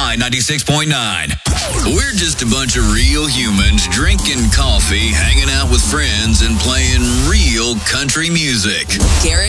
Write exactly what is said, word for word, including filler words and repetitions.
Y ninety-six point nine. We're just a bunch of real humans drinking coffee, hanging out with friends, and playing real country music. Garrett